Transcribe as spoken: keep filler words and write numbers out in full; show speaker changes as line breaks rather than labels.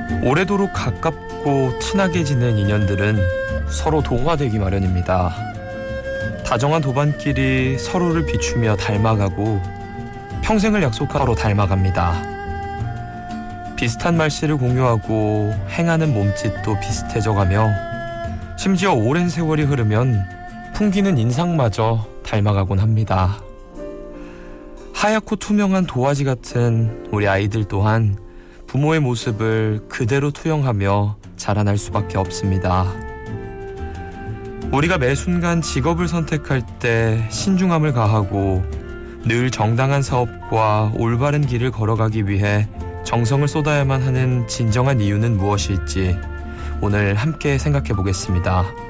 오래도록 가깝고 친하게 지낸 인연들은 서로 동화되기 마련입니다. 다정한 도반끼리 서로를 비추며 닮아가고 평생을 약속하러 닮아갑니다. 비슷한 말씨를 공유하고 행하는 몸짓도 비슷해져가며 심지어 오랜 세월이 흐르면 풍기는 인상마저 닮아가곤 합니다. 하얗고 투명한 도화지 같은 우리 아이들 또한 부모의 모습을 그대로 투영하며 자라날 수밖에 없습니다. 우리가 매 순간 직업을 선택할 때 신중함을 가하고 늘 정당한 사업과 올바른 길을 걸어가기 위해 정성을 쏟아야만 하는 진정한 이유는 무엇일지 오늘 함께 생각해 보겠습니다.